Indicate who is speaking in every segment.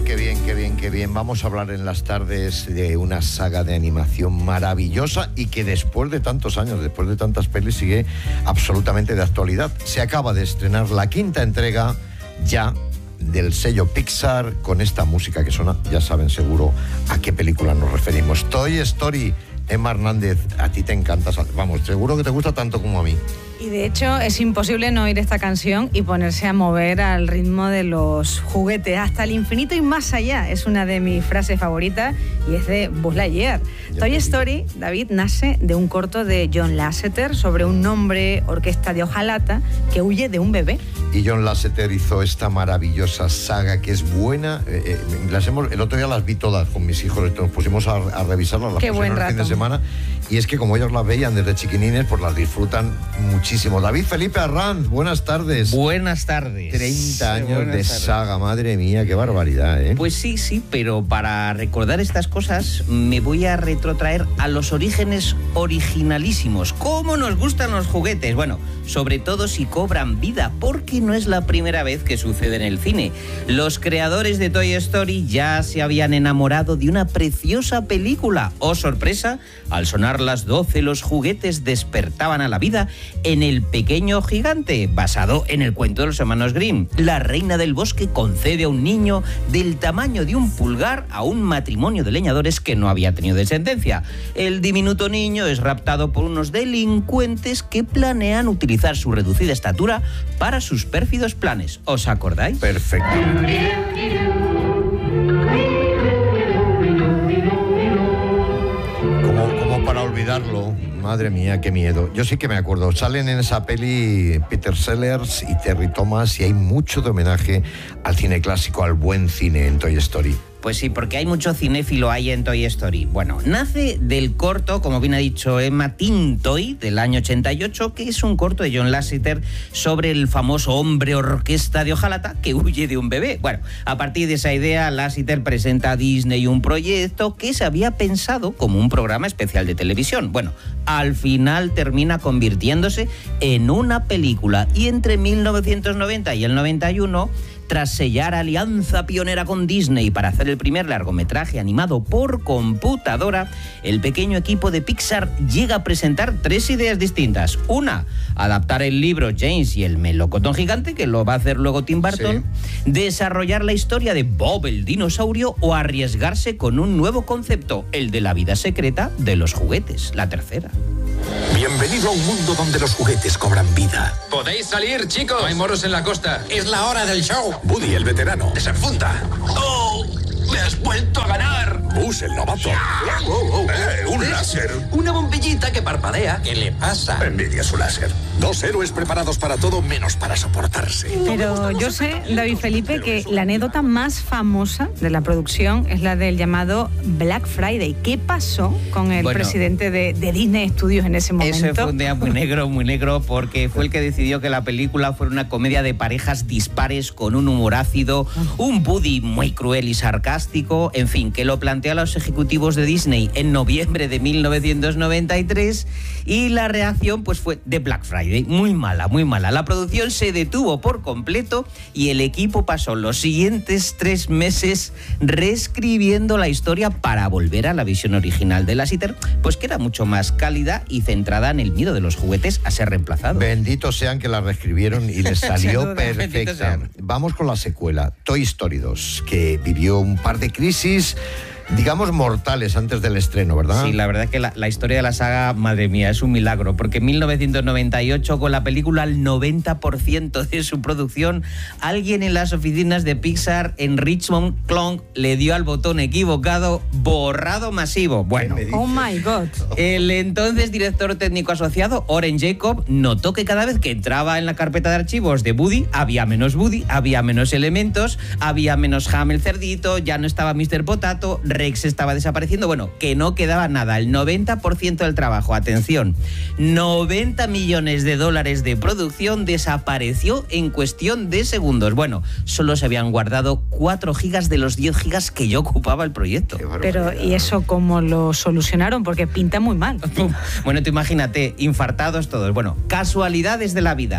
Speaker 1: qué bien, qué bien, qué bien. Vamos a hablar en las tardes de una saga de animación maravillosa y que después de tantos años, después de tantas pelis, sigue absolutamente de actualidad. Se acaba de estrenar la 5ª entrega ya del sello Pixar con esta música que suena, ya saben seguro a qué película nos referimos. Toy Story. Emma Hernández, a ti te encanta, vamos, seguro que te gusta tanto como a mí.
Speaker 2: Y de hecho es imposible no oír esta canción y ponerse a mover al ritmo de los juguetes hasta el infinito y más allá. Es una de mis frases favoritas y es de Buzz Lightyear. Toy Story, David, nace de un corto de John Lasseter sobre un hombre orquesta de hojalata que huye de un bebé.
Speaker 1: Y John Lasseter hizo esta maravillosa saga que es buena. El otro día las vi todas con mis hijos, nos pusimos a revisarlas, las pusimos el fin de semana. Y es que como ellos las veían desde chiquinines, pues las disfrutan muchísimo. David Felipe Arranz, buenas tardes.
Speaker 3: Buenas tardes.
Speaker 1: 30 años de saga, madre mía, qué barbaridad, ¿eh?
Speaker 3: Pues sí, pero para recordar estas cosas me voy a retrotraer a los orígenes originalísimos. ¿Cómo nos gustan los juguetes? Bueno, sobre todo si cobran vida, porque no es la primera vez que sucede en el cine. Los creadores de Toy Story ya se habían enamorado de una preciosa película. ¡Oh, sorpresa! Al sonar las 12, los juguetes despertaban a la vida en El pequeño gigante, basado en el cuento de los hermanos Grimm. La reina del bosque concede a un niño del tamaño de un pulgar a un matrimonio de leñadores que no había tenido descendencia. El diminuto niño es raptado por unos delincuentes que planean utilizar su reducida estatura para sus pérfidos planes. ¿Os acordáis?
Speaker 1: Perfecto. Como para olvidarlo, madre mía, qué miedo. Yo sí que me acuerdo. Salen en esa peli Peter Sellers y Terry Thomas y hay mucho de homenaje al cine clásico, al buen cine en Toy Story.
Speaker 3: Pues sí, porque hay mucho cinéfilo ahí en Toy Story. Bueno, nace del corto, como bien ha dicho Emma, Teen Toy, del año 88, que es un corto de John Lasseter sobre el famoso hombre orquesta de hojalata que huye de un bebé. Bueno, a partir de esa idea, Lasseter presenta a Disney un proyecto que se había pensado como un programa especial de televisión. Bueno, al final termina convirtiéndose en una película y entre 1990 y el 91... Tras sellar alianza pionera con Disney para hacer el primer largometraje animado por computadora, el pequeño equipo de Pixar llega a presentar 3 ideas distintas. Una, adaptar el libro James y el melocotón gigante, que lo va a hacer luego Tim Burton, sí. Desarrollar la historia de Bob el dinosaurio o arriesgarse con un nuevo concepto, el de la vida secreta de los juguetes, la tercera.
Speaker 4: Bienvenido a un mundo donde los juguetes cobran vida.
Speaker 5: ¿Podéis salir, chicos? No hay moros en la costa.
Speaker 4: Es la hora del show. Woody, el veterano.
Speaker 5: ¡Desenfunda! ¡Oh! ¡Me has vuelto a ganar!
Speaker 4: Buzz, el novato. Un láser.
Speaker 5: Una bombillita que parpadea.
Speaker 4: ¿Qué le pasa? Envidia su láser. 2 héroes preparados para todo menos para soportarse.
Speaker 2: Pero yo sé, David Felipe, que la anécdota más famosa de la producción es la del llamado Black Friday. ¿Qué pasó con el presidente de Disney Studios en ese momento?
Speaker 3: Ese fue un día muy negro, porque fue el que decidió que la película fuera una comedia de parejas dispares con un humor ácido, un Woody muy cruel y sarcástico, en fin, que lo planteó a los ejecutivos de Disney en noviembre de 1993 y la reacción pues fue de Black Friday. Muy mala. La producción se detuvo por completo y el equipo pasó los siguientes 3 meses reescribiendo la historia para volver a la visión original de Lasseter, pues que era mucho más cálida y centrada en el miedo de los juguetes a ser reemplazados.
Speaker 1: Benditos sean que la reescribieron y les salió perfecta. Vamos con la secuela, Toy Story 2, que vivió un par de crisis, digamos, mortales antes del estreno, ¿verdad?
Speaker 3: Sí, la verdad que la historia de la saga, madre mía, es un milagro, porque en 1998, con la película al 90% de su producción, alguien en las oficinas de Pixar en Richmond, clonk, le dio al botón equivocado, borrado masivo. Bueno,
Speaker 2: oh my God.
Speaker 3: El entonces director técnico asociado, Oren Jacob, notó que cada vez que entraba en la carpeta de archivos de Woody, había menos elementos, había menos Ham el cerdito, ya no estaba Mr. Potato, Rex estaba desapareciendo, bueno, que no quedaba nada, el 90% del trabajo, atención, 90 millones de dólares de producción desapareció en cuestión de segundos. Bueno, solo se habían guardado 4 gigas de los 10 gigas que ya ocupaba el proyecto.
Speaker 2: Pero, ¿y eso cómo lo solucionaron? Porque pinta muy mal.
Speaker 3: Bueno, tú imagínate, infartados todos. Bueno, casualidades de la vida.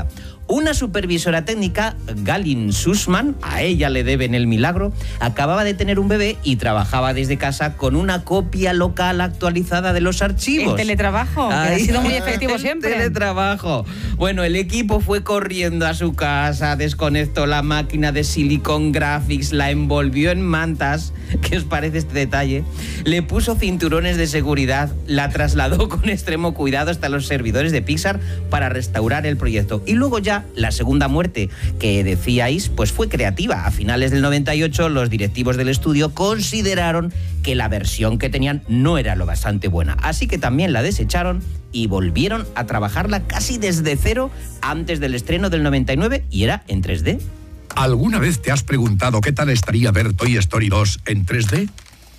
Speaker 3: Una supervisora técnica, Galin Sussman, a ella le deben el milagro, acababa de tener un bebé y trabajaba desde casa con una copia local actualizada de los archivos.
Speaker 2: El teletrabajo, que ha sido muy efectivo siempre.
Speaker 3: El teletrabajo. Bueno, el equipo fue corriendo a su casa, desconectó la máquina de Silicon Graphics, la envolvió en mantas, ¿qué os parece este detalle? Le puso cinturones de seguridad, la trasladó con extremo cuidado hasta los servidores de Pixar para restaurar el proyecto. Y luego ya la segunda muerte que decíais, pues fue creativa. A finales del 98, los directivos del estudio consideraron que la versión que tenían no era lo bastante buena. Así que también la desecharon y volvieron a trabajarla casi desde cero antes del estreno del 99 y era en 3D.
Speaker 4: ¿Alguna vez te has preguntado qué tal estaría ver Toy Story 2 en 3D?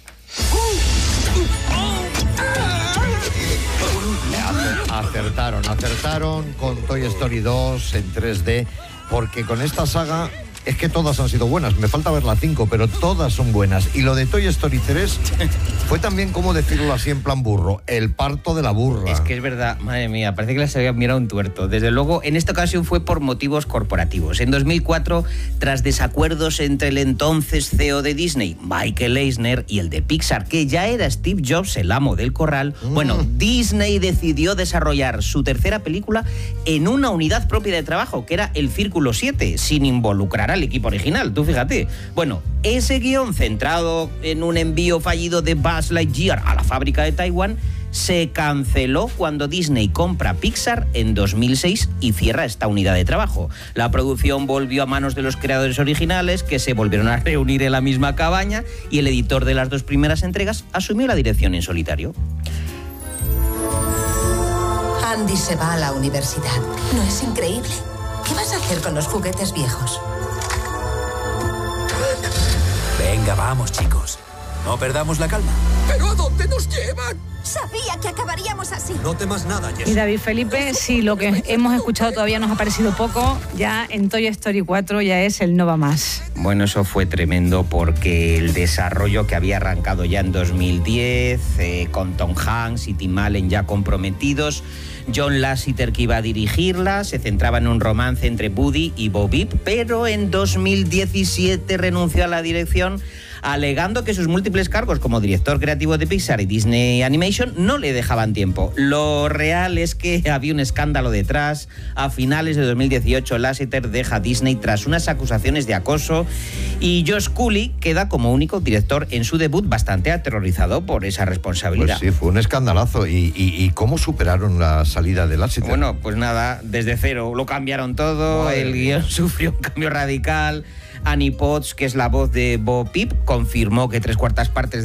Speaker 1: Acertaron con Toy Story 2 en 3D, porque con esta saga es que todas han sido buenas. Me falta ver la 5, pero todas son buenas. Y lo de Toy Story 3 fue también, como decirlo así en plan burro, el parto de la burra.
Speaker 3: Es que es verdad, madre mía, parece que les había mirado un tuerto. Desde luego, en esta ocasión fue por motivos corporativos. En 2004, tras desacuerdos entre el entonces CEO de Disney, Michael Eisner, y el de Pixar, que ya era Steve Jobs, el amo del corral, bueno, Disney decidió desarrollar su tercera película en una unidad propia de trabajo, que era el Círculo 7, sin involucrar al equipo original, tú fíjate. Bueno, ese guión, centrado en un envío fallido de Buzz Lightyear a la fábrica de Taiwán, se canceló cuando Disney compra Pixar en 2006 y cierra esta unidad de trabajo. La producción volvió a manos de los creadores originales, que se volvieron a reunir en la misma cabaña, y el editor de las dos primeras entregas asumió la dirección en solitario.
Speaker 6: Andy se va a la universidad. ¿No es increíble? ¿Qué vas a hacer con los juguetes viejos?
Speaker 5: Venga, vamos, chicos. No perdamos la calma. ¿Pero a dónde nos llevan?
Speaker 6: Sabía que acabaríamos así.
Speaker 5: No temas nada, Jess.
Speaker 2: Y David Felipe, si lo que hemos escuchado todavía nos ha parecido poco, ya en Toy Story 4 ya es el no va más.
Speaker 3: Bueno, eso fue tremendo porque el desarrollo que había arrancado ya en 2010, con Tom Hanks y Tim Allen ya comprometidos, John Lasseter, que iba a dirigirla, se centraba en un romance entre Woody y Bo Peep, pero en 2017 renunció a la dirección, alegando que sus múltiples cargos como director creativo de Pixar y Disney Animation no le dejaban tiempo. Lo real es que había un escándalo detrás. A finales de 2018, Lasseter deja Disney tras unas acusaciones de acoso y Josh Cooley queda como único director en su debut, bastante aterrorizado por esa responsabilidad.
Speaker 1: Pues sí, fue un escandalazo. ¿Y cómo superaron la salida de Lasseter?
Speaker 3: Bueno, pues nada, desde cero lo cambiaron todo. Madre el guión sufrió un cambio radical. Annie Potts, que es la voz de Bo Peep, confirmó que 3/4 partes